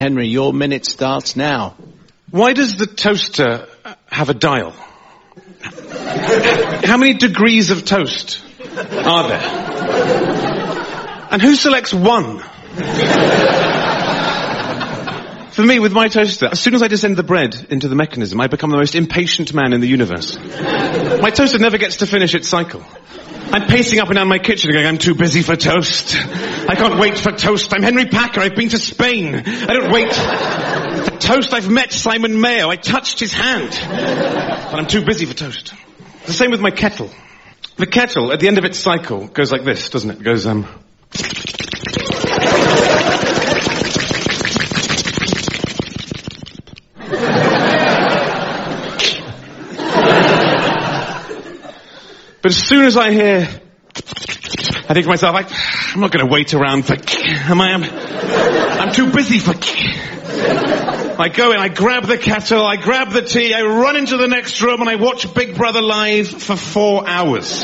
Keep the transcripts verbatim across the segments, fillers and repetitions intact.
Henry, your minute starts now. Why does the toaster have a dial? How many degrees of toast are there? And who selects one? For me, with my toaster, as soon as I descend the bread into the mechanism, I become the most impatient man in the universe. My toaster never gets to finish its cycle. I'm pacing up and down my kitchen going, I'm too busy for toast. I can't wait for toast. I'm Henry Packer. I've been to Spain. I don't wait for toast. I've met Simon Mayo. I touched his hand. But I'm too busy for toast. It's the same with my kettle. The kettle, at the end of its cycle, goes like this, doesn't it? It goes, um... But as soon as I hear, I think to myself, I, I'm not going to wait around for, am I? I'm, I'm too busy for. I go in, I grab the kettle, I grab the tea, I run into the next room and I watch Big Brother live for four hours.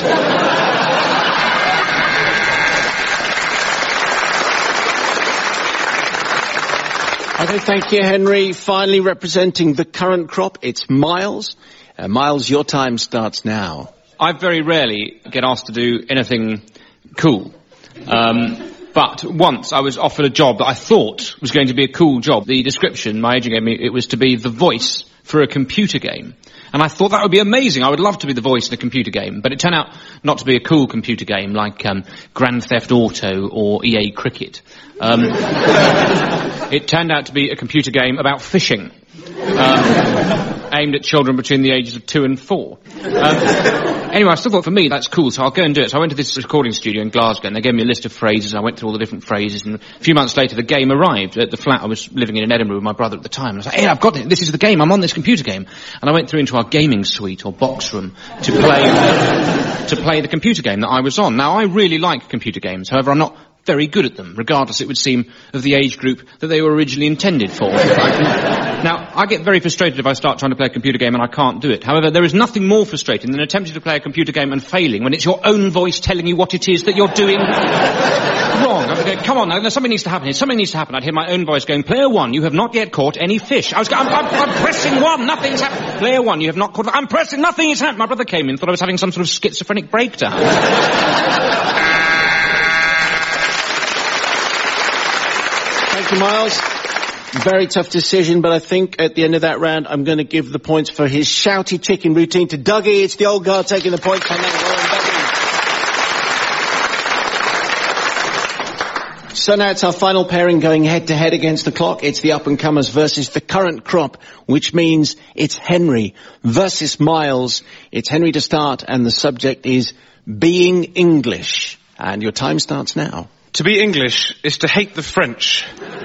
Okay, thank you, Henry. Finally representing the current crop, it's Miles. Uh, Miles, your time starts now. I very rarely get asked to do anything cool. Um, but once I was offered a job that I thought was going to be a cool job. The description my agent gave me, it was to be the voice for a computer game. And I thought that would be amazing. I would love to be the voice in a computer game. But it turned out not to be a cool computer game like um, Grand Theft Auto or E A Cricket. Um, it turned out to be a computer game about fishing. Um, aimed at children between the ages of two and four. Um, anyway, I still thought for me that's cool, so I'll go and do it. So I went to this recording studio in Glasgow and they gave me a list of phrases and I went through all the different phrases and a few months later the game arrived at the flat I was living in in Edinburgh with my brother at the time. And I was like, hey, I've got it, this is the game, I'm on this computer game. And I went through into our gaming suite or box room to play, to play the computer game that I was on. Now I really like computer games, however I'm not very good at them, regardless, it would seem, of the age group that they were originally intended for. Now, I get very frustrated if I start trying to play a computer game and I can't do it. However, there is nothing more frustrating than attempting to play a computer game and failing when it's your own voice telling you what it is that you're doing wrong. I would go, come on now, something needs to happen here, something needs to happen. I'd hear my own voice going, player one, you have not yet caught any fish. I was going, I'm, I'm, I'm pressing one, nothing's happened. Player one, you have not caught, I'm pressing, nothing is happening. My brother came in, thought I was having some sort of schizophrenic breakdown. Thank you, Miles. Very tough decision, but I think at the end of that round, I'm going to give the points for his shouty chicken routine to Dougie. It's the old guard taking the points on that. Dougie. So now it's our final pairing going head-to-head against the clock. It's the up-and-comers versus the current crop, which means it's Henry versus Miles. It's Henry to start, and the subject is being English. And your time starts now. To be English is to hate the French.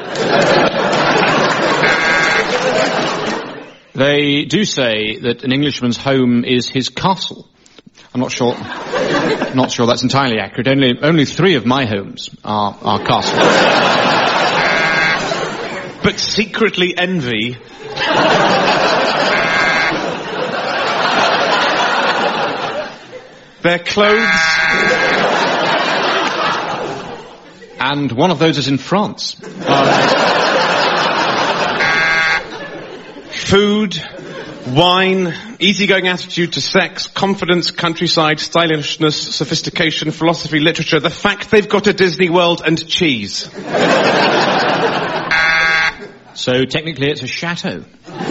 They do say that an Englishman's home is his castle. I'm not sure, not sure that's entirely accurate. Only, only three of my homes are, are castles. But secretly envy their clothes. And one of those is in France. Um, food, wine, easygoing attitude to sex, confidence, countryside, stylishness, sophistication, philosophy, literature, the fact they've got a Disney World and cheese. So technically it's a chateau.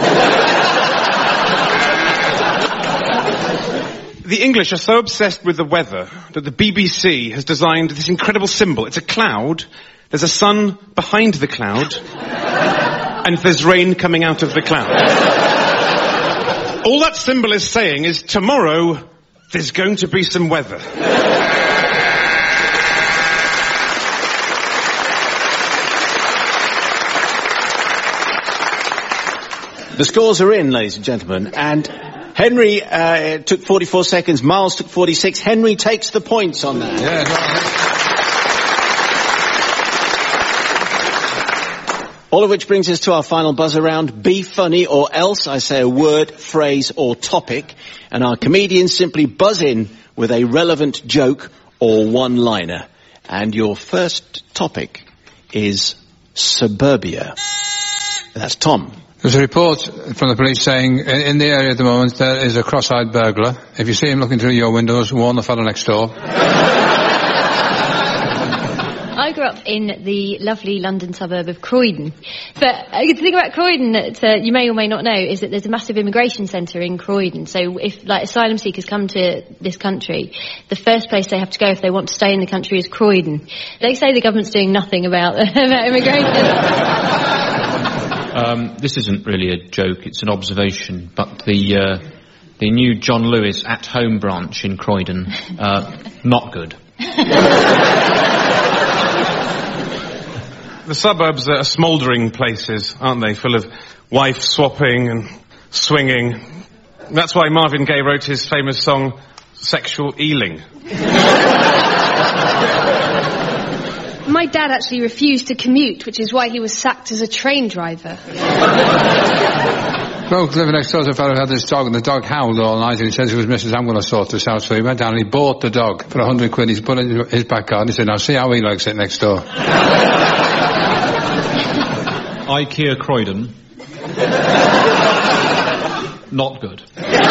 The English are so obsessed with the weather that the B B C has designed this incredible symbol. It's a cloud, there's a sun behind the cloud, and there's rain coming out of the cloud. All that symbol is saying is, tomorrow, there's going to be some weather. The scores are in, ladies and gentlemen, and Henry uh, took forty-four seconds, Miles took forty-six. Henry takes the points on that. Yeah, no, All of which brings us to our final buzzer round. Be funny or else. I say a word, phrase or topic, and our comedians simply buzz in with a relevant joke or one-liner. And your first topic is suburbia. That's Tom. There's a report from the police saying in, in the area at the moment there is a cross-eyed burglar. If you see him looking through your windows, warn the fellow next door. I grew up in the lovely London suburb of Croydon. But uh, the thing about Croydon that uh, you may or may not know is that there's a massive immigration centre in Croydon. So if, like, asylum seekers come to this country, the first place they have to go if they want to stay in the country is Croydon. They say the government's doing nothing about, about immigration. Um, this isn't really a joke, it's an observation, but the uh, the new John Lewis At Home branch in Croydon, uh, not good. The suburbs are smouldering places, aren't they? Full of wife swapping and swinging. That's why Marvin Gaye wrote his famous song, Sexual Ealing. My dad actually refused to commute, which is why he was sacked as a train driver. Bloke living next door to a fellow who had this dog, and the dog howled all night, and he says to his missus, I'm going to sort this out. So he went down and he bought the dog for a hundred quid. He's put it in his back garden. He said, now see how he likes it next door. IKEA Croydon. Not good.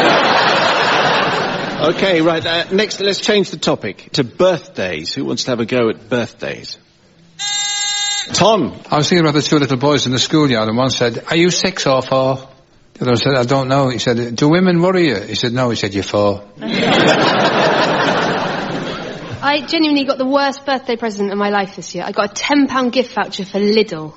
Okay, right, uh, next let's change the topic to birthdays. Who wants to have a go at birthdays? Tom. I was thinking about the two little boys in the schoolyard, and one said, are you six or four? The other said, I don't know. He said, do women worry you? He said, no. He said, you're four. I genuinely got the worst birthday present of my life this year. I got a ten pound gift voucher for Lidl.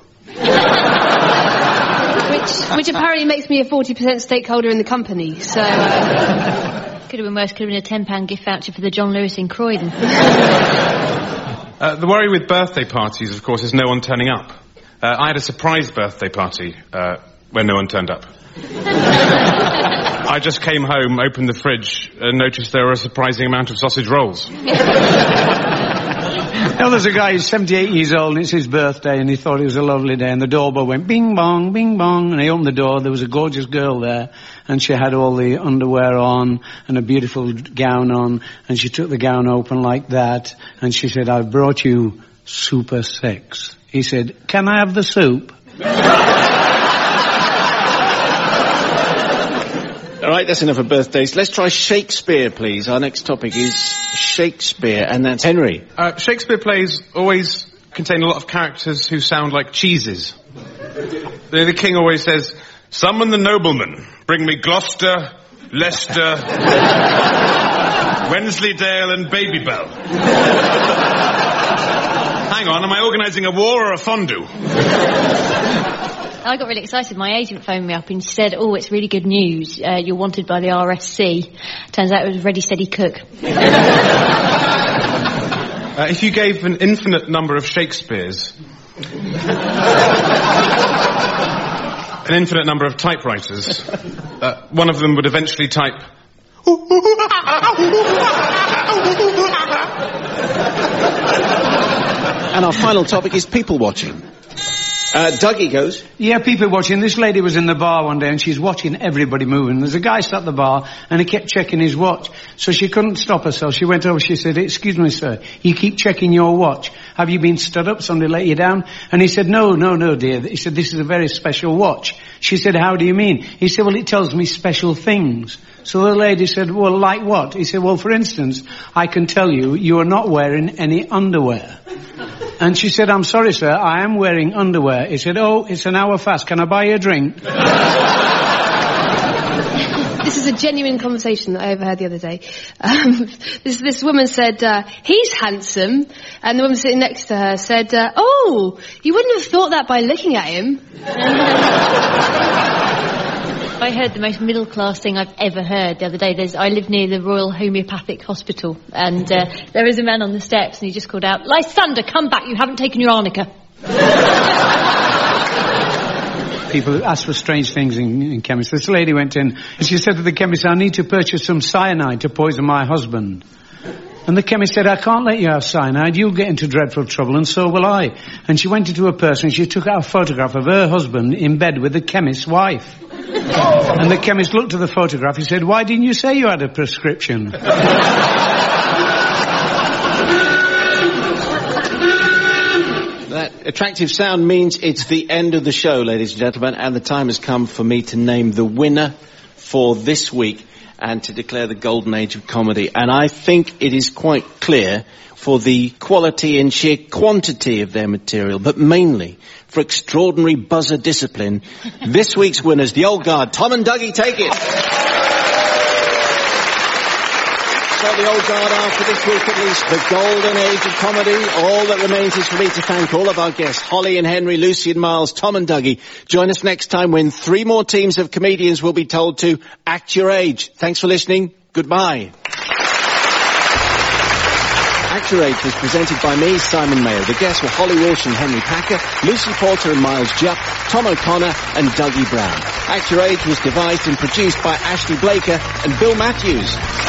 which, which apparently makes me a forty percent stakeholder in the company, so... Uh... Could have been worse, could have been a ten pound gift voucher for the John Lewis in Croydon. Uh, the worry with birthday parties, of course, is no one turning up. Uh, I had a surprise birthday party uh, when no one turned up. I just came home, opened the fridge, and noticed there were a surprising amount of sausage rolls. Now there's a guy who's seventy-eight years old and it's his birthday and he thought it was a lovely day and the doorbell went bing bong, bing bong, and he opened the door. There was a gorgeous girl there and she had all the underwear on and a beautiful gown on, and she took the gown open like that and she said, I've brought you super sex. He said, can I have the soup? All right, that's enough of birthdays. Let's try Shakespeare, please. Our next topic is Shakespeare, and that's Henry. Uh, Shakespeare plays always contain a lot of characters who sound like cheeses. The, the king always says, summon the noblemen, bring me Gloucester, Leicester, Wensleydale and Babybel. Hang on, am I organising a war or a fondue? I got really excited. My agent phoned me up and said, oh, it's really good news. Uh, you're wanted by the R S C. Turns out it was Ready, Steady, Cook. Uh, if you gave an infinite number of Shakespeares, an infinite number of typewriters, uh, one of them would eventually type... And our final topic is people watching. Uh, Dougie goes. Yeah, people watching. This lady was in the bar one day and she's watching everybody moving. There's a guy sat at the bar and he kept checking his watch. So she couldn't stop herself. She went over, she said, excuse me, sir, you keep checking your watch. Have you been stood up? Somebody let you down? And he said, no, no, no, dear. He said, this is a very special watch. She said, how do you mean? He said, well, it tells me special things. So the lady said, well, like what? He said, well, for instance, I can tell you, you are not wearing any underwear. And she said, I'm sorry, sir, I am wearing underwear. He said, oh, it's an hour fast. Can I buy you a drink? This is a genuine conversation that I overheard the other day. Um, this, this woman said, uh, he's handsome. And the woman sitting next to her said, uh, oh, you wouldn't have thought that by looking at him. I heard the most middle-class thing I've ever heard the other day. There's, I live near the Royal Homeopathic Hospital, and uh, there was a man on the steps, and he just called out, Lysander, come back, you haven't taken your arnica. People ask for strange things in, in chemists. This lady went in, and she said to the chemist, I need to purchase some cyanide to poison my husband. And the chemist said, I can't let you have cyanide, you'll get into dreadful trouble, and so will I. And she went into a purse and she took out a photograph of her husband in bed with the chemist's wife. And the chemist looked at the photograph, he said, why didn't you say you had a prescription? That attractive sound means it's the end of the show, ladies and gentlemen, and the time has come for me to name the winner for this week and to declare the golden age of comedy. And I think it is quite clear for the quality and sheer quantity of their material, but mainly for extraordinary buzzer discipline. This week's winners, the old guard, Tom and Dougie, take it. So the old guard are for this week at least the golden age of comedy. All that remains is for me to thank all of our guests, Holly and Henry, Lucy and Miles, Tom and Dougie. Join us next time when three more teams of comedians will be told to act your age. Thanks for listening. Goodbye. Act Your Age was presented by me, Simon Mayo. The guests were Holly Walsh and Henry Packer, Lucy Porter and Miles Jupp, Tom O'Connor and Dougie Brown. Act Your Age was devised and produced by Ashley Blaker and Bill Matthews.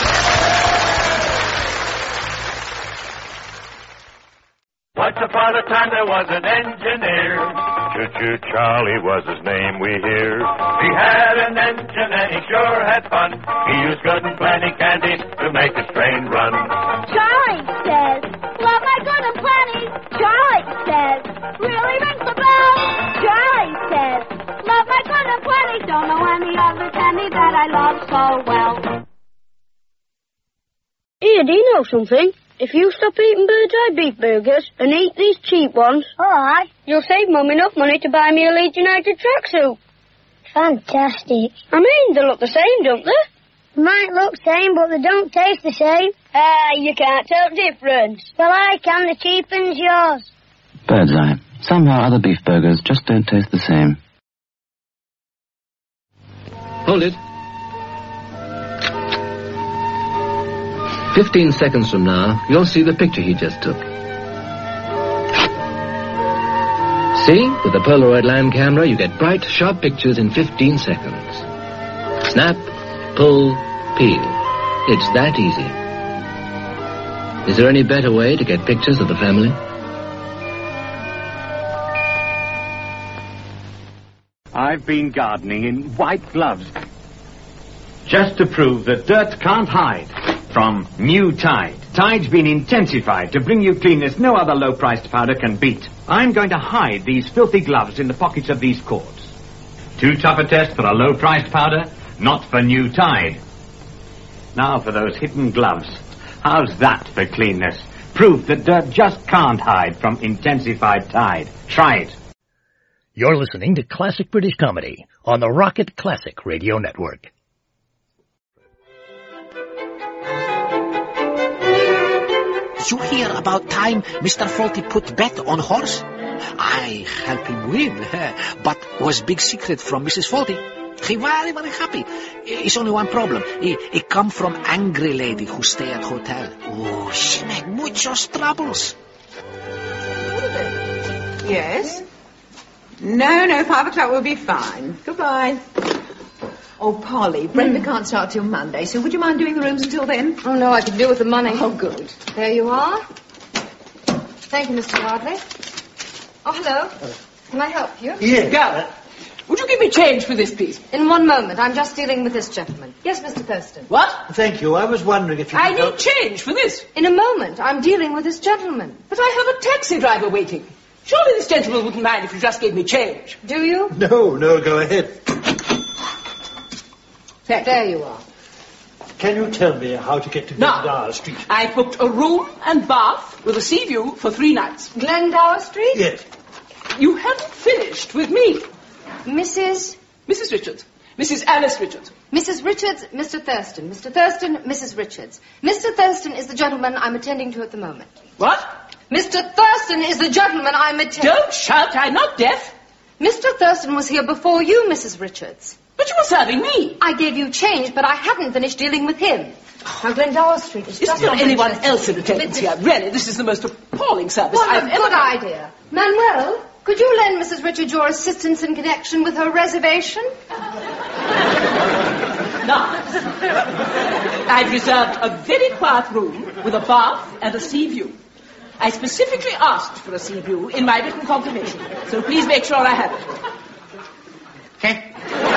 Once upon a time there was an engineer. Choo-choo Charlie was his name, we hear. He had an engine and he sure had fun. He used good and plenty candy to make his train run. Charlie says, love my good and plenty. Charlie says, really rings the bell. Charlie says, love my good and plenty. Don't know any other candy that I love so well. Here, do you know something? If you stop eating Bird's Eye beef burgers and eat these cheap ones, Alright. you'll save Mum enough money to buy me a Leeds United tracksuit. Fantastic. I mean, they look the same, don't they? Might look same, but they don't taste the same. Ah, you can't tell difference. Well, I can. The cheapen's yours. Bird's Eye. Somehow other beef burgers just don't taste the same. Hold it. Fifteen seconds from now, you'll see the picture he just took. See? With the Polaroid line camera, you get bright, sharp pictures in fifteen seconds. Snap, pull, peel. It's that easy. Is there any better way to get pictures of the family? I've been gardening in white gloves just to prove that dirt can't hide from New Tide. Tide's been intensified to bring you cleanness no other low-priced powder can beat. I'm going to hide these filthy gloves in the pockets of these cords. Too tough a test for a low-priced powder? Not for New Tide. Now for those hidden gloves. How's that for cleanness? Proof that dirt just can't hide from intensified Tide. Try it. You're listening to Classic British Comedy on the Rocket Classic Radio Network. Did you hear about time Mister Faulty put bet on horse? I help him win, but was big secret from Missus Faulty. He very, very happy. It's only one problem. He, he come from angry lady who stay at hotel. Oh, she make muchos troubles. Yes? No, no, five o'clock will be fine. Goodbye. Oh, Polly, Brenda mm. can't start till Monday, so would you mind doing the rooms until then? Oh, no, I can do with the money. Oh, good. There you are. Thank you, Mister Yardley. Oh, hello. Can I help you? Yeah. Garrett, would you give me change for this, please? In one moment. I'm just dealing with this gentleman. Yes, Mister Thurston. What? Thank you. I was wondering if you I Oh. need Uh, change for this. In a moment. I'm dealing with this gentleman. But I have a taxi driver waiting. Surely this gentleman wouldn't mind if you just gave me change. Do you? No, no, go ahead. Thank there you are. Can you tell me how to get to Now, Glendower Street? I booked a room and bath with a sea view for three nights. Glendower Street? Yes. You haven't finished with me. Missus Missus Richards. Missus Alice Richards. Missus Richards, Mister Thurston. Mister Thurston, Missus Richards. Mister Thurston is the gentleman I'm attending to at the moment. What? Mister Thurston is the gentleman I'm attending... Don't shout, I'm not deaf. Mister Thurston was here before you, Missus Richards. But you were serving me. I gave you change, but I hadn't finished dealing with him. Now, Glendower Street is Is just... there on anyone Manchester. else in attendance here? Really, this is the most appalling service What I've a ever... good idea. Manuel, could you lend Missus Richards your assistance in connection with her reservation? Now, I've reserved a very quiet room with a bath and a sea view. I specifically asked for a sea view in my written confirmation, so please make sure I have it. Okay.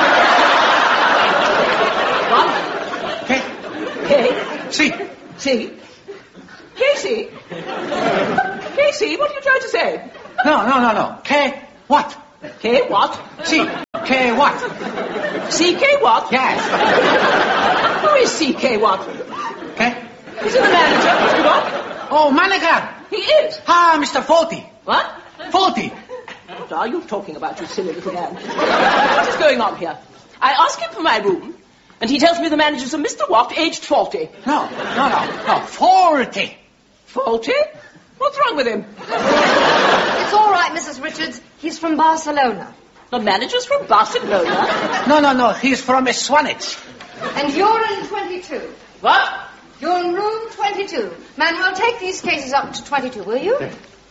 What? Okay. Hey. See. See? Casey? Casey, what are you trying to say? No, no, no. no, no. K what? K what? C. K what? C K what? Yes. Who is C K what? K? Is he the manager, Mister What? Oh, manager. He is. Ah, Mister Forty. What? Forty. What are you talking about, you silly little man? What is going on here? I ask him for my room, and he tells me the manager's a Mister Watt, aged forty. No, no, no, no, forty. Forty? What's wrong with him? It's all right, Missus Richards. He's from Barcelona. The manager's from Barcelona? No, no, no, he's from Swanage. And you're in twenty-two. What? You're in room twenty-two. Manuel, take these cases up to twenty-two, will you?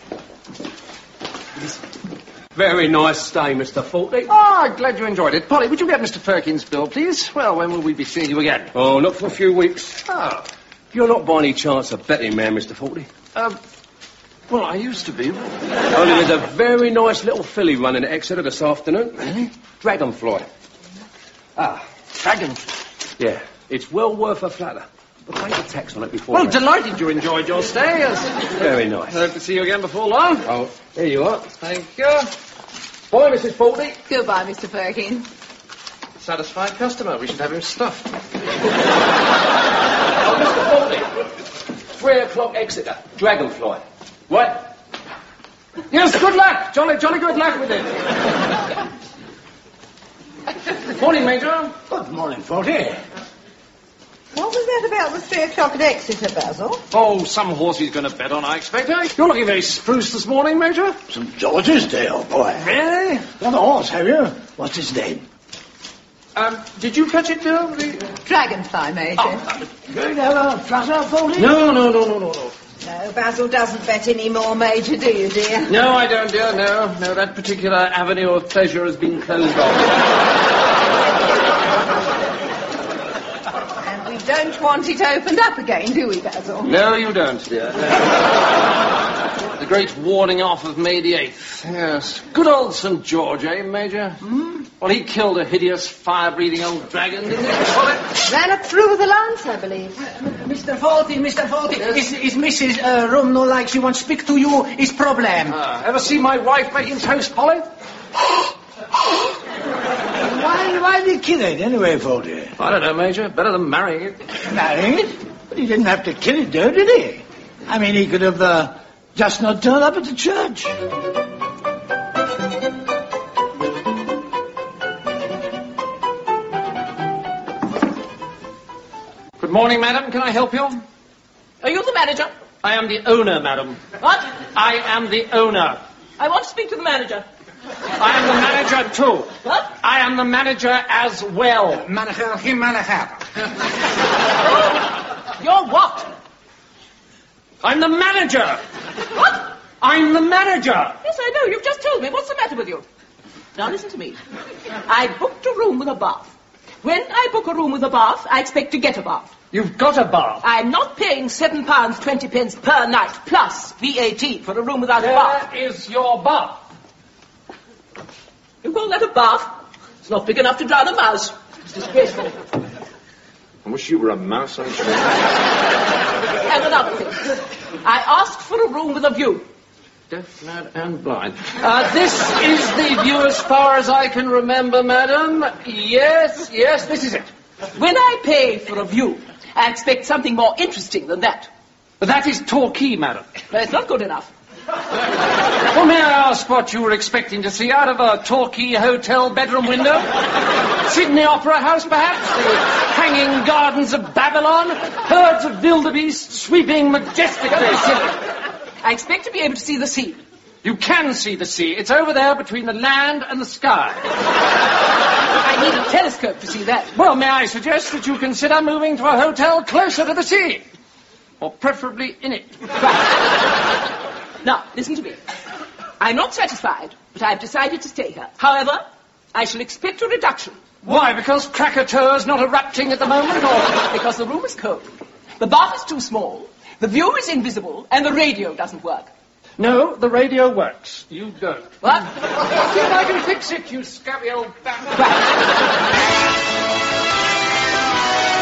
Very nice stay, Mister Forty. Ah, glad you enjoyed it. Polly, would you get Mister Perkins' bill, please? Well, when will we be seeing you again? Oh, not for a few weeks. Ah. You're not by any chance a betting man, Mister Forty? Um, well, I used to be. Only there's a very nice little filly running at Exeter this afternoon. Really? Dragonfly. Ah, Dragon. Yeah, it's well worth a flatter. But pay the tax on it before... Well, that. delighted you enjoyed your stay. Yes. Very nice. Hope to see you again before long. Oh, here you are. Thank you. Bye, Missus Forty. Goodbye, Mister Perkins. Satisfied customer. We should have him stuffed. Oh, Mister Forty. Three o'clock Exeter. Dragonfly. Right? Yes, good luck. Jolly, jolly good luck with it. Morning, Major. Good morning, Forty. What was that about the three o'clock at Exeter, Basil? Oh, some horse he's going to bet on, I expect. Eh? You're looking very spruce this morning, Major. Saint George's Day, old boy. Really? Got a horse, have you? What's his name? Um, did you catch it, Bill? The... Dragonfly, Major. Oh, going to have a flutter, Forty? No, no, no, no, no, no. No, Basil doesn't bet any more, Major, do you, dear? No, I don't, dear, no. No, that particular avenue of pleasure has been closed off. And we don't want it opened up again, do we, Basil? No, you don't, dear. No. The great warning off of May the eighth. Yes. Good old Saint George, eh, Major? Hmm? Well, he killed a hideous, fire-breathing old dragon, didn't he? Ran up through with a lance, I believe. Mister Forty, Mister Forty, yes. is, is Missus Uh, Room no like she wants to speak to you? Is problem? Uh, ever see my wife making toast, Polly? why, why did he kill it anyway, Forty? I don't know, Major. Better than marrying it. Marrying it? But he didn't have to kill it, though, did he? I mean, he could have uh, just not turned up at the church. Good morning, madam. Can I help you? Are you the manager? I am the owner, madam. What? I am the owner. I want to speak to the manager. I am the manager, too. What? I am the manager as well. Manager, him manager. You're what? I'm the manager. What? I'm the manager. Yes, I know. You've just told me. What's the matter with you? Now listen to me. I booked a room with a bath. When I book a room with a bath, I expect to get a bath. You've got a bath. I'm not paying seven pounds twenty pence per night plus V A T for a room without a bath. There is your bath. You call that a bath? It's not big enough to drown a mouse. It's disgraceful. I wish you were a mouse, I'm sure. And another thing. I asked for a room with a view. Deaf, mad, and blind. Uh, this is the view as far as I can remember, madam. Yes, yes, this is it. When I pay for a view, I expect something more interesting than that. But that is Torquay, madam. But it's not good enough. Well, may I ask what you were expecting to see out of a Torquay hotel bedroom window? Sydney Opera House, perhaps? The hanging gardens of Babylon? Herds of wildebeest sweeping majestically? I expect to be able to see the sea. You can see the sea. It's over there between the land and the sky. I need a telescope to see that. Well, may I suggest that you consider moving to a hotel closer to the sea? Or preferably in it. Right. Now, listen to me. I'm not satisfied, but I've decided to stay here. However, I shall expect a reduction. Why? Because Krakatoa's not erupting at the moment, or...? Because the room is cold. The bath is too small. The view is invisible, and the radio doesn't work. No, the radio works. You don't. What? See if I can fix it, you scabby old bastard.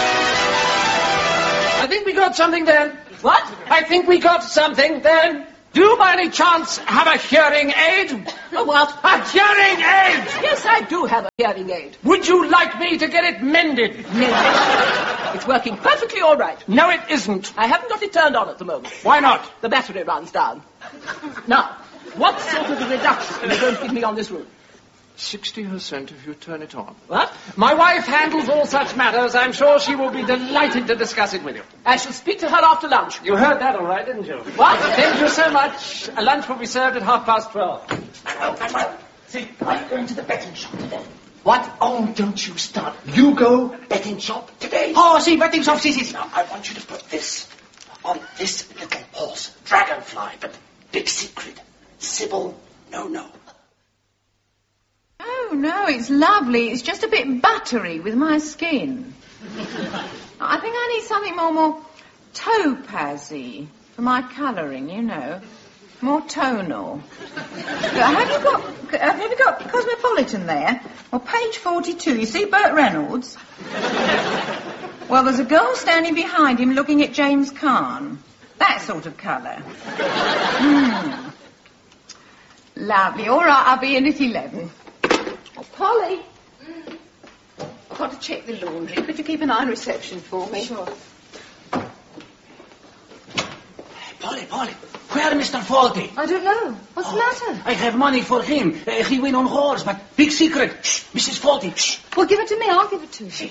I think we got something then. What? I think we got something then. Do you by any chance have a hearing aid? A what? A hearing aid! Yes, I do have a hearing aid. Would you like me to get it mended? Mended? It's working perfectly all right. No, it isn't. I haven't got it turned on at the moment. Why not? The battery runs down. Now, what sort of a reduction are you going to give me on this room? Sixty percent if you turn it on. What? My wife handles all such matters. I'm sure she will be delighted to discuss it with you. I shall speak to her after lunch. You heard that all right, didn't you? What? Thank you so much. A lunch will be served at half past twelve. Manuel, Manuel, see, are you going to the betting shop today? What? Oh, don't you start. You go betting shop today. Oh, see, betting shop, see, see. Now, I want you to put this on this little horse, Dragonfly, but big secret. Sybil, no, no. Oh, no, it's lovely. It's just a bit buttery with my skin. I think I need something more, more topazy for my colouring, you know. More tonal. Have you got, have you got Cosmopolitan there? Well, page forty-two, you see Burt Reynolds? Well, there's a girl standing behind him looking at James Caan. That sort of colour. Mm. Lovely. All right, I'll be in at eleven. Oh, Polly. Mm. I've got to check the laundry. Could you keep an eye on reception for me? Sure. Polly, Polly, where is Mister Faulty? I don't know. What's oh, the matter? I have money for him. Uh, he win on horse, but big secret. Shh, Missus Faulty. Shh. Well, give it to me. I'll give it to you.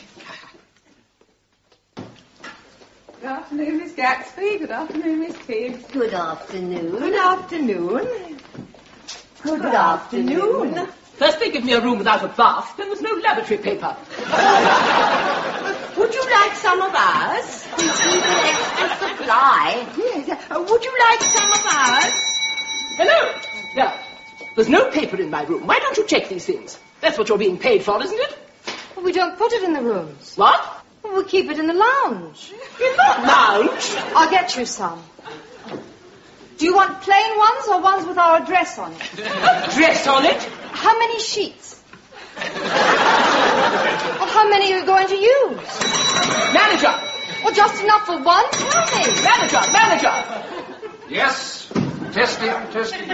Good afternoon, Miss Gatsby. Good afternoon, Miss Tibbs. Good afternoon. Good afternoon. Good, Good afternoon. afternoon. First they give me a room without a bath, then there's no lavatory paper. Would you like some of ours? We keep an extra supply. Yes. Uh, would you like some of ours? Hello. Now, there's no paper in my room. Why don't you check these things? That's what you're being paid for, isn't it? Well, we don't put it in the rooms. What? Well, we keep it in the lounge. In the lounge? I'll get you some. Do you want plain ones or ones with our address on it? Address on it? How many sheets? Well, how many are you going to use? Manager! Well, just enough for one? Tell me. Manager! Manager! Yes? Testing, testing.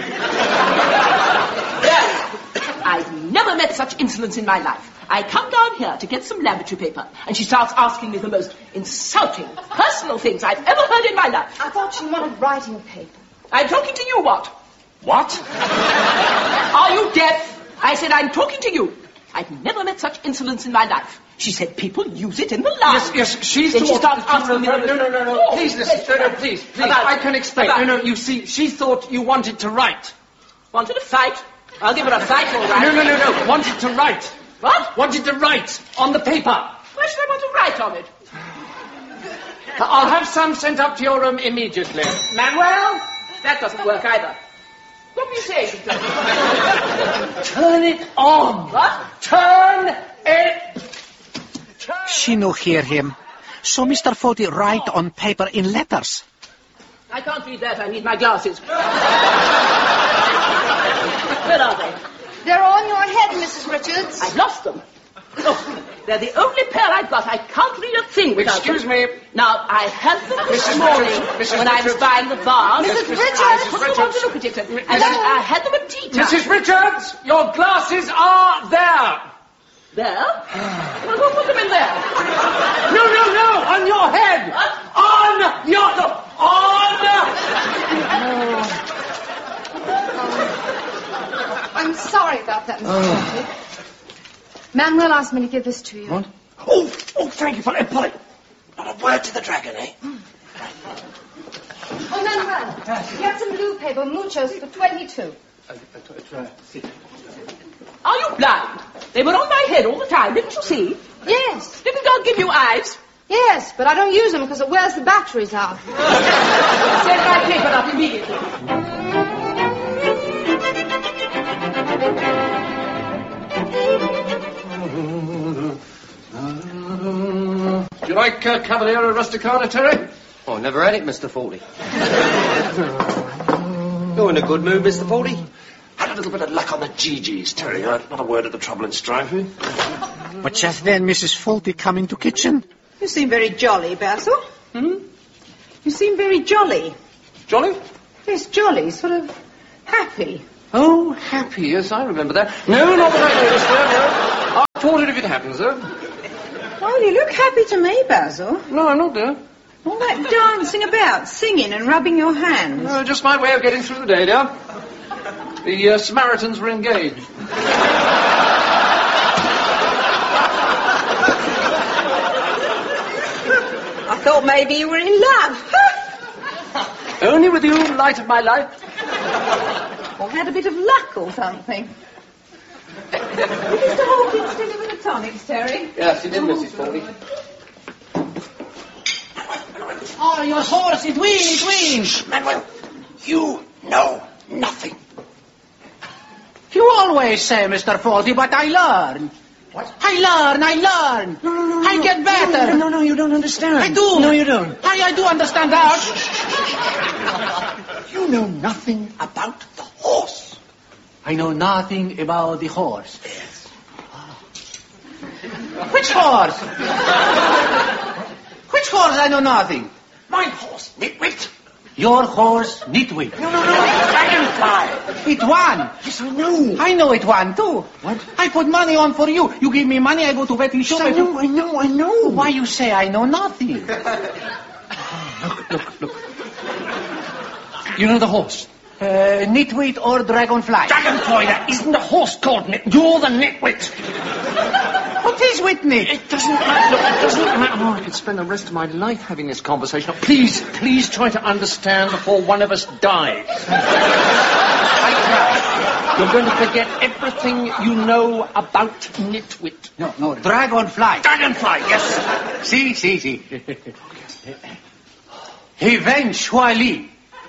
Yes. I've never met such insolence in my life. I come down here to get some lavatory paper, and she starts asking me the most insulting, personal things I've ever heard in my life. I thought she wanted writing paper. I'm talking to you, what? What? Are you deaf? I said I'm talking to you. I've never met such insolence in my life. She said people use it in the lounge. Yes, yes, she's then thought... she starts asking me... No, no, no, no, no. Oh, please, listen. No, no, please, please. About, I can explain. About. No, no, you see, she thought you wanted to write. Wanted to fight? I'll give her a fight, all right. No, no, no, no. Wanted to write. What? Wanted to write on the paper. Why should I want to write on it? I'll have some sent up to your room immediately. Manuel? That doesn't work either. What were you saying? Turn it on. What? Turn it... Turn she no hear him. So Mister Faulty write on paper in letters. I can't read that. I need my glasses. Where are they? They're on your head, Missus Richards. I've lost them. Oh, they're the only pair I've got. I can't read a thing without Excuse them. me. Now, I had them this Missus morning Richards, Missus when I was Richards. buying the vase. Missus I Richards. couldn't want to look at it. And then I had them at tea time. Missus Richards, your glasses are there. There? Well, who put them in there? No, no, no, on your head. What? On your... No, on... Oh. I'm sorry about that, Mister Oh. Manuel asked me to give this to you. What? Oh, oh, thank you, Polly. Polly. Not a word to the dragon, eh? Mm. Oh, Manuel, get some blue paper, muchos, for twenty-two. Are you blind? They were on my head all the time, didn't you see? Yes. Didn't God give you eyes? Yes, but I don't use them because it wears the batteries out. Send my paper up immediately. Do you like uh, Cavaliero Rusticana, Terry? Oh, never had it, Mister Faulty. You're in a good mood, Mister Faulty. Had a little bit of luck on the G Gs, Terry. Uh, not a word of the trouble in striving. But just then Missus Faulty come into kitchen. You seem very jolly, Basil. Hmm? You seem very jolly. Jolly? Yes, jolly, sort of happy. Oh, happy, yes, I remember that. No, not that I noticed, dear, no. I'll report it if it happens, though. Well, you look happy to me, Basil. No, I'm not, dear. All that dancing about, singing and rubbing your hands. No, just my way of getting through the day, dear. The uh, Samaritans were engaged. I thought maybe you were in love. Only with you, light of my life. Or had a bit of luck or something. Did Mister Hawkins deliver the tonics, Terry? Yes, he did, Missus Foley. Oh, your horse, it wins, it wins. Manuel, you know nothing. You always say, Mister Faulty, but I learn. What? I learn, I learn. No, no, no, I no, get better. No, no, no, you don't understand. I do. No, you don't. I, I do understand that. You know nothing about the horse. I know nothing about the horse. Yes. Which horse? Which horse I know nothing? My horse, Nitwit. Your horse, Nitwit. No, no, no, Dragonfly. It won. Yes, I know. I know it won, too. What? I put money on for you. You give me money, I go to betting shop. Yes, I know, I know, I know. Why you say I know nothing? Look, look, look. You know the horse? Uh, Nitwit or Dragonfly? Dragonfly, that isn't a horse called Nit. You're the Nitwit. What is with Nit? It doesn't matter. Look, it doesn't matter. Oh, I could spend the rest of my life having this conversation. Now, please, please try to understand before one of us dies. I try. You're going to forget everything you know about Nitwit. No, no, Dragonfly. Dragonfly, yes. Si, si, si. Eventually.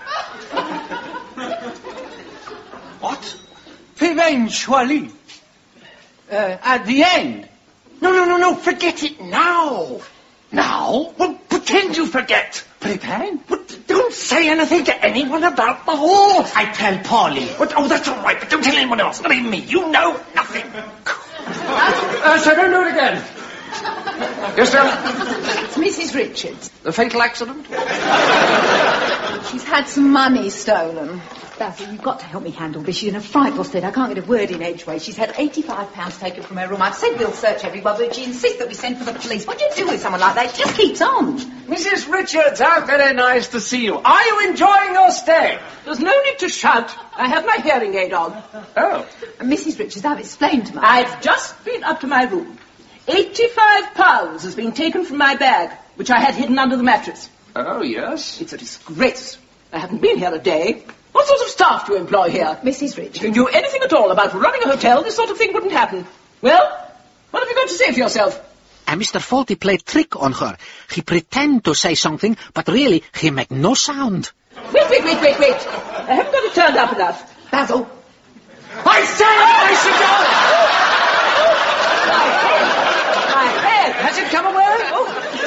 What? Eventually. Uh, at the end. No, no, no, no, forget it now. Now? Well, pretend you forget. Pretend? But don't say anything to anyone about the horse. I tell Polly. But, oh, that's all right, but don't tell anyone else. Not even me. You know nothing. uh, so don't do it again. Yes, sir? It's Missus Richards. The fatal accident? She's had some money stolen. Basil, you've got to help me handle this. She's in a frightful state. I can't get a word in edgeways. She's had eighty-five pounds taken from her room. I've said we'll search everywhere, but she insists that we send for the police. What do you do with someone like that? It just keeps on. Missus Richards, how very nice to see you. Are you enjoying your stay? There's no need to shout. I have my hearing aid on. Oh. And Missus Richards, I've explained to her. I've just been up to my room. Eighty-five pounds has been taken from my bag, which I had hidden under the mattress. Oh, yes? It's a disgrace. I haven't been here a day. What sort of staff do you employ here? Missus Richards. If you knew anything at all about running a hotel, this sort of thing wouldn't happen. Well, what have you got to say for yourself? And Mister Faulty played trick on her. He pretend to say something, but really he make no sound. Wait, wait, wait, wait, wait. I haven't got it turned up enough. Basil. I said I should go! My head. Has it come away? Oh.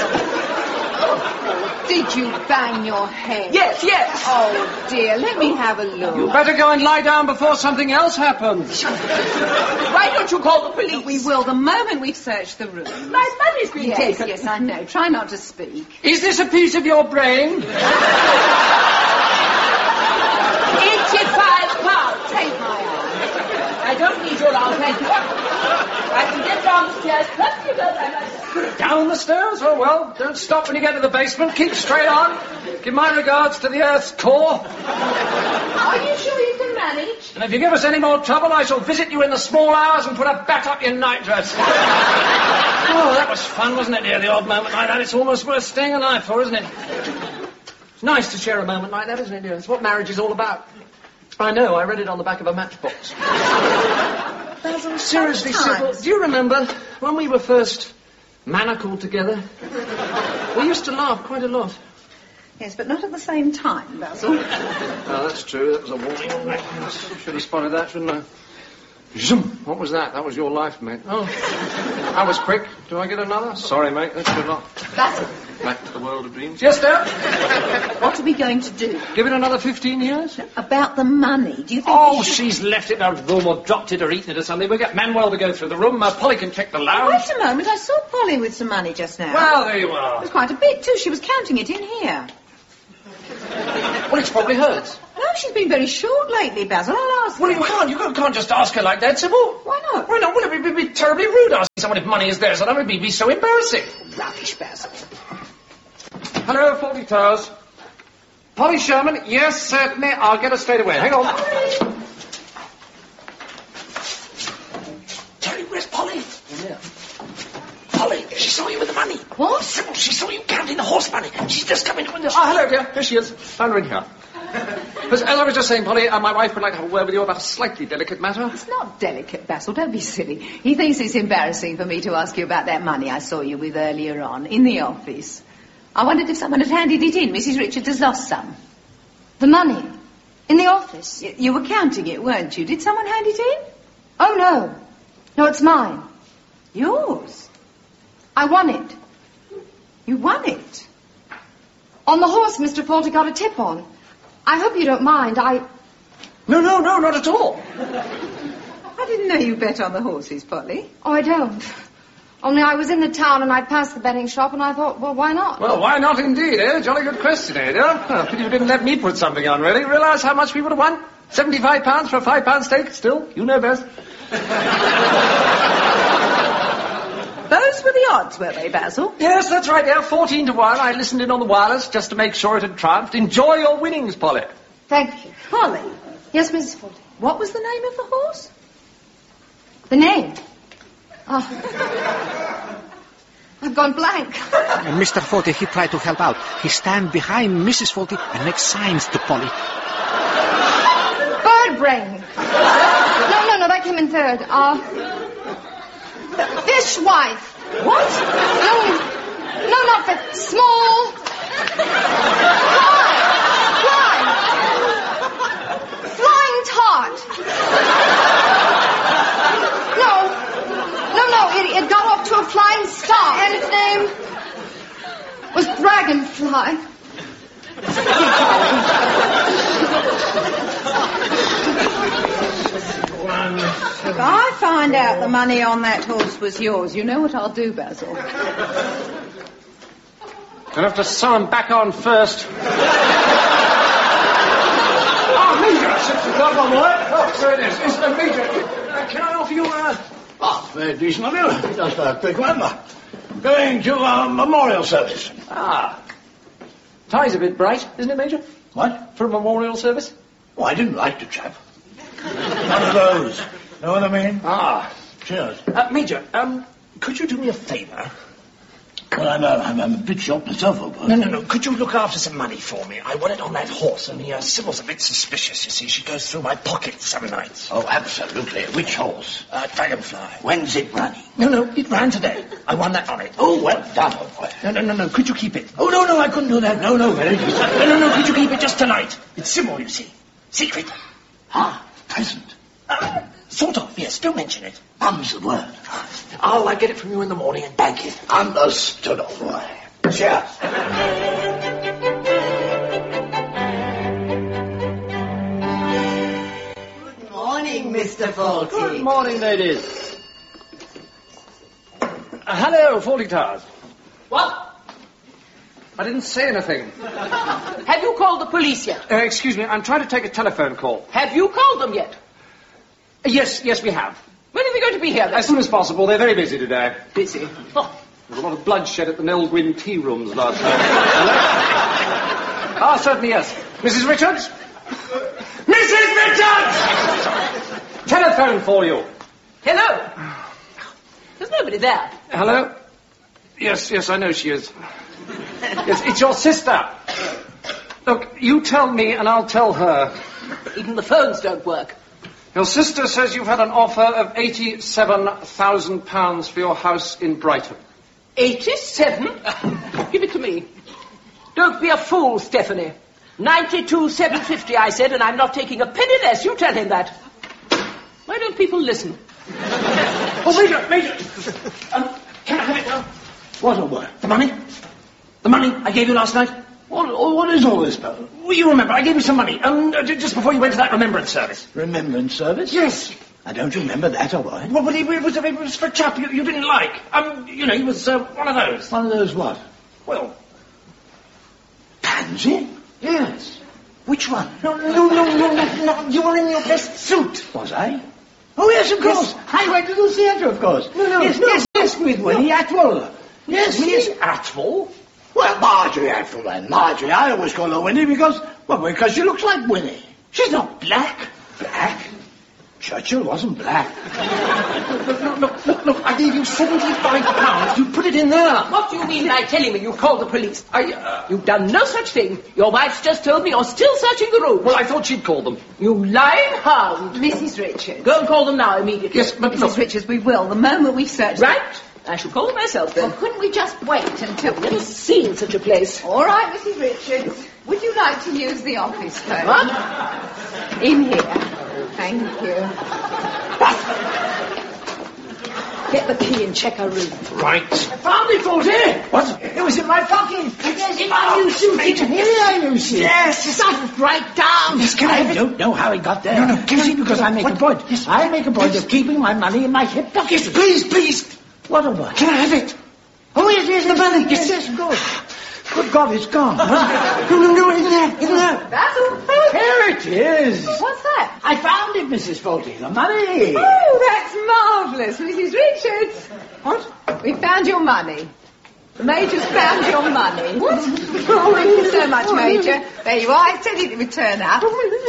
Did you bang your head? Yes, yes. Oh, dear. Let me have a look. You better go and lie down before something else happens. Why don't you call the police? We will the moment we've searched the room. My money's been yes, taken. Yes, I know. Try not to speak. Is this a piece of your brain? Eighty-five pounds. Take my arm. I don't need your arm, thank you. I can get down the stairs. Perfectly well, I like. Down the stairs? Oh, well, don't stop when you get to the basement. Keep straight on. Give my regards to the Earth's core. Are you sure you can manage? And if you give us any more trouble, I shall visit you in the small hours and put a bat up your nightdress. Oh, that was fun, wasn't it, dear? The odd moment like that. It's almost worth staying alive for, isn't it? It's nice to share a moment like that, isn't it, dear? It's what marriage is all about. I know, I read it on the back of a matchbox. Seriously, Sybil, do you remember when we were first manacled together? We used to laugh quite a lot. Yes, but not at the same time, Basil. Oh, that's true. That was a warning. Should have spotted that, shouldn't I? Zoom. What was that? That was your life, mate. Oh, that was quick. Do I get another? Sorry, mate. That's good luck. Basil. Back to the world of dreams. Yes, dear? What are we going to do? Give it another fifteen years? About the money. Do you think Oh, we should... she's left it in her room or dropped it or eaten it or something. We'll get Manuel to go through the room. Uh, Polly can check the lounge. Wait a moment. I saw Polly with some money just now. Well, there you are. It was quite a bit, too. She was counting it in here. Well, it's probably hers. No, she's been very short lately, Basil. I'll ask Well, her. you can't. You can't just ask her like that, Sybil. Why not? Why not? Well, it'd be, it'd be terribly rude asking someone if money is theirs, and that would be, be so embarrassing. Rubbish, Basil. Hello, Forty Towers. Polly Sherman? Yes, certainly. I'll get her straight away. Hang on. Terry, where's Polly? Yeah. Polly, she saw you with the money. What? Sybil, she saw you counting the horse money. She's just come into the... Oh, hello, dear. Here she is. Found her in here. As, as I was just saying, Polly, uh, my wife would like to have a word with you about a slightly delicate matter. It's not delicate, Basil. Don't be silly. He thinks it's embarrassing for me to ask you about that money I saw you with earlier on in the office. I wondered if someone had handed it in. Missus Richards has lost some. The money? In the office? Y- you were counting it, weren't you? Did someone hand it in? Oh, no. No, it's mine. Yours? I won it. You won it? On the horse Mister Faulty got a tip on. I hope you don't mind. I... No, no, no, not at all. I didn't know you bet on the horses, Polly. Oh, I don't. Only I was in the town and I passed the betting shop and I thought, well, why not? Well, why not indeed, eh? Jolly good question, eh, dear? Oh, pity you didn't let me put something on, really. Realise how much we would have won? Seventy-five pounds for a five-pound stake? Still, you know best. Those were the odds, were they, Basil? Yes, that's right, dear. Fourteen to one. I listened in on the wireless just to make sure it had triumphed. Enjoy your winnings, Polly. Thank you. Polly, Yes, Missus Faulty. what was the name of the horse? The name? Oh. I've gone blank. And Mister Faulty, he tried to help out. He stand behind Missus Faulty and make signs to Polly. Bird brain. No, no, no, that came in third. Uh, fishwife. What? No, no, not for small. Fly. Fly. Flying tart. No. No, no, it, it got off to a flying start, and its name was Dragonfly. If I find out the money on that horse was yours, you know what I'll do, Basil? Gonna have to sew them back on first. Oh, Major, since you've got one more. Oh, there it is. It's the Major. Uh, can I offer you a... Oh, very decent of you. Just a quick one. Going to a memorial service. Ah. Tie's a bit bright, isn't it, Major? What? For a memorial service? Oh, I didn't like the chap. One of those. Know what I mean? Ah. Cheers. Uh, Major, um, could you do me a favour? Well, I'm a, I'm, I'm a bit short myself, old boy. No, no, no. Could you look after some money for me? I want it on that horse, only uh, Sybil's a bit suspicious, you see. She goes through my pockets some nights. Oh, absolutely. Which horse? Uh, Dragonfly. When's it running? No, no, it ran today. I won that on it. Oh, well done, old boy. No, no, no, no. Could you keep it? Oh, no, no, I couldn't do that. No, no, very decent. No, no, no. Could you keep it just tonight? It's Sybil, you see. Secret. Ah, present. Uh, sort of, yes. Don't mention it. Mum's the word. I'll uh, get it from you in the morning and bank it. Understood, old boy. Cheers. Good morning, Mister Faulty. Good morning, ladies. Uh, hello, Faulty Towers. What? I didn't say anything. Have you called the police yet? Uh, excuse me, I'm trying to take a telephone call. Have you called them yet? Uh, yes, yes, we have. When are they going to be here then? As soon as possible. They're very busy today. Busy? Oh. There was a lot of bloodshed at the Nell Gwyn tea rooms last night. Ah, certainly, yes. Missus Richards? Missus Richards! Telephone for you. Hello? There's nobody there. Hello? Yes, yes, I know she is. Yes, it's your sister. Look, you tell me and I'll tell her. Even the phones don't work. Your sister says you've had an offer of eighty-seven thousand pounds for your house in Brighton. Eighty-seven? Give it to me. Don't be a fool, Stephanie. Ninety-two, seven fifty, I said, and I'm not taking a penny less. You tell him that. Why don't people listen? Oh, Major, Major. Um, can I have it now? What, old boy? The money? The money I gave you last night? What, what is all this, pal? Well, you remember, I gave you some money, um, uh, just before you went to that remembrance service. Remembrance service? Yes. I don't remember that, old boy. Well, but it, it, was, it was for a chap you, you didn't like. Um, you know, he was uh, one of those. One of those what? Well, Pansy? yes. Which one? No, no, no, no, no, no. You were in your best suit. Was I? Oh, yes, of course. Yes. I went to the theatre, of course. No, no, yes, no. Yes, yes, with Winnie Atwell. Yes, yes. Atwell? Well, Marjorie Atwell then. Marjorie. I always call her Winnie because, well, because she looks like Winnie. She's not black. Black? Churchill wasn't black. Look, look, look, look, look, I gave you seventy-five pounds. You put it in there. What do you mean by telling me you called the police? I, uh, You've done no such thing. Your wife's just told me you're still searching the room. Well, I thought she'd called them. You lying hound. Missus Richards. Go and call them now, immediately. Yes, but Missus look. Richards, we will, the moment we've searched Right? it. I shall call them myself, then. Well, couldn't we just wait until... I've never seen such a place. All right, Missus Richards. Would you like to use the office phone? What? In here. Thank you. Get the key and check her room. Right. I found it, Forty. What? It was in my pocket. Yes, in my new suit. Major, here I new suit. Yes, it's right down. Yes, can I, I don't know how it got there. No, no, give it because I make what? a point. Yes, I make a point yes. of keeping my money in my hip pocket. Please, please. What a what? Can I have it? Oh, yes, yes, the money. Yes, yes, of course. Good God, it's gone. No, no, no, in there, in there. Basil? Here it is. What's that? I found it, Missus Folty, the money. Oh, that's marvellous, Missus Richards. What? We found your money. The Major's found your money. What? Oh, thank you so much, Major. There you are. I said it would turn up.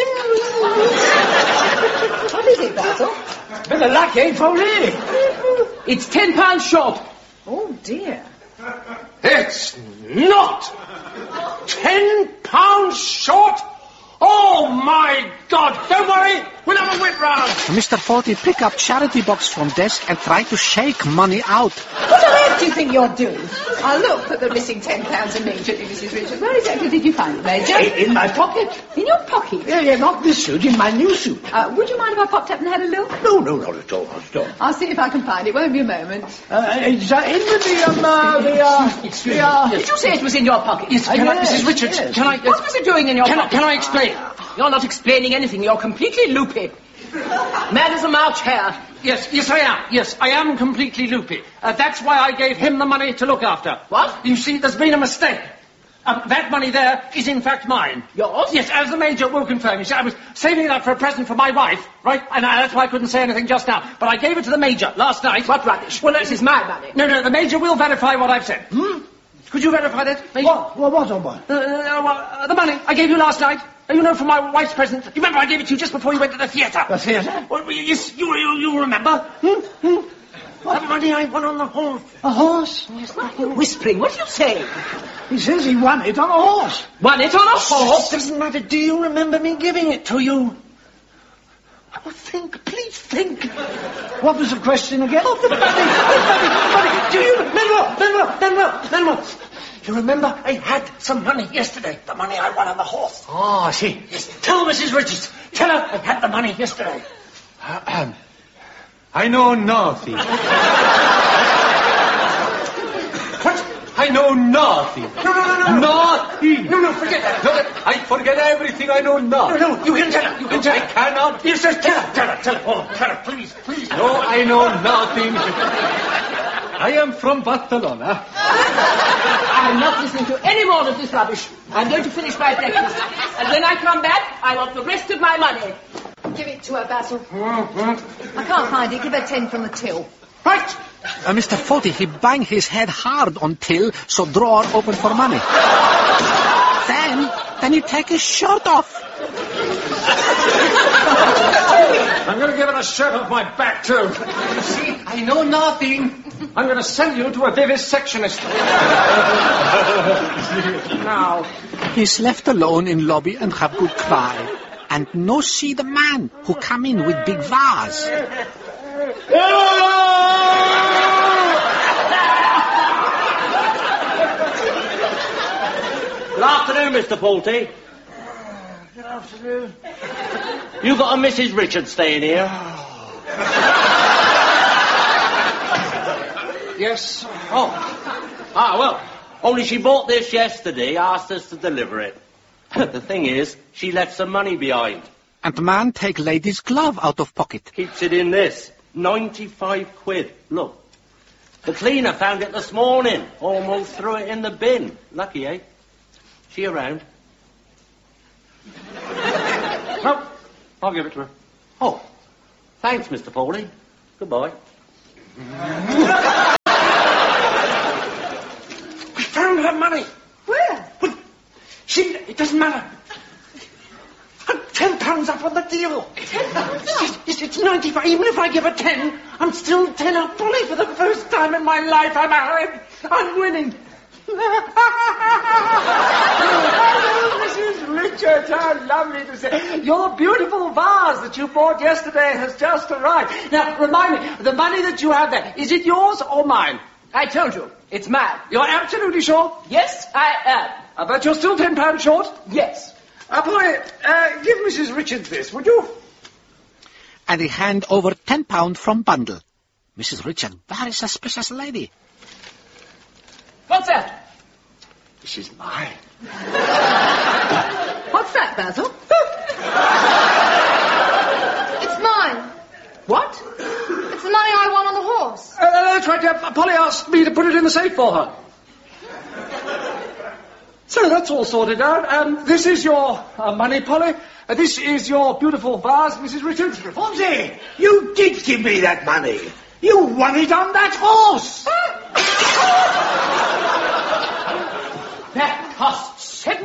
What is it, Basil? Bit of luck, eh, Folty? It's ten pounds short. Oh, dear. It's not ten pounds short. Oh, my God. Don't worry. We'll have a whip round. Mister Forty, pick up charity box from desk and try to shake money out. What on earth do you think you're doing? I'll look at the missing ten pounds immediately, Missus Richards. Where exactly did you find it, Major? In, in my pocket. In your pocket? Yeah, yeah, not this suit, in my new suit. Uh, would you mind if I popped up and had a look? No, no, not at all, not at all. I'll see if I can find it. Won't be a moment. Uh, it's uh, in with the, um, uh, the, uh... Excuse the, uh... Did you say it was in your pocket? Yes, can uh, I, yes, Missus Richards, yes. can I... What was it doing in your can pocket? I, can I explain? You're not explaining anything. You're completely loopy. Mad as a March hare. Yes, yes, I am. Yes, I am completely loopy. Uh, that's why I gave him the money to look after. What? You see, there's been a mistake. Uh, that money there is in fact mine. Yours? Yes, as the Major will confirm. You see, I was saving it up for a present for my wife, right? And I, that's why I couldn't say anything just now. But I gave it to the Major last night. What rubbish? Well, this is my money. No, no, the Major will verify what I've said. Hmm? Could you verify that, Major? What? What, what, what? Uh, uh, well, uh, the money I gave you last night. Uh, you know, for my wife's present. You remember I gave it to you just before you went to the theatre. The theatre? Well, yes, you, you, you remember. Hmm? Hmm? What? The money I won on the horse. A horse? Yes, what are you whispering? What are you saying? He says he won it on a horse. Won it on a horse? Doesn't matter. Do you remember me giving it to you? Oh, think, please think. What was the question again? Oh, the money, the money, the money. Do you remember, remember, remember, remember? You remember I had some money yesterday, the money I won on the horse. Oh, I see. Yes, tell Missus Richards, tell her I had the money yesterday. Uh, I know nothing. What? I know nothing. No, no, no, no. Nothing. No, no, forget that. No, I forget everything. I know nothing. No, no, you can tell her. You can tell her. I cannot. Yes, sir, tell her, tell her, tell her. Oh, tell her, please, please. No, I know nothing. I am from Barcelona. I'm not listening to any more of this rubbish. I'm going to finish my breakfast. And when I come back, I want the rest of my money. Give it to her, Basil. Mm-hmm. I can't find it. Give her ten from the till. Right. Uh, Mister Forty, he bang his head hard on till, so drawer open for money. then, then he take his shirt off. I'm going to give it a shirt off my back, too. You see, I know nothing. I'm going to send you to a vivisectionist. Now. He's left alone in lobby and have good cry. And no see the man who come in with big vase. Good afternoon, Mister Forty. Good afternoon. You got a Missus Richards staying here? Yes. Oh. Ah, well, only she bought this yesterday, asked us to deliver it. The thing is, she left some money behind. And the man take lady's glove out of pocket. Keeps it in this. ninety-five quid. Look. The cleaner found it this morning. Almost threw it in the bin. Lucky, eh? She around? No, I'll give it to her. Oh, thanks, Mister Foley. Goodbye. We found her money. Where? Well, she, it doesn't matter. I'm ten pounds up on the deal. Ten pounds up? It's, it's ninety-five. Even if I give her ten, I'm still ten up. Polly, for the first time in my life, I'm, I'm, I'm winning. Hello, Missus Richards. How lovely to see. Your beautiful vase that you bought yesterday has just arrived. Now, remind me, the money that you have there, is it yours or mine? I told you, it's mine. You're absolutely sure? Yes, I am. Uh, but you're still ten pounds short? Yes. Uh, boy, uh, give Missus Richards this, would you? And he hand over ten pound from bundle. Missus Richard, very suspicious lady. What's that? This is mine. What's that, Basil? It's mine. What? It's the money I won on the horse. Uh, that's right, uh, Polly asked me to put it in the safe for her. So that's all sorted out, and this is your uh, money, Polly. Uh, this is your beautiful vase, Missus Richards. Fonzie, you did give me that money. You won it on that horse.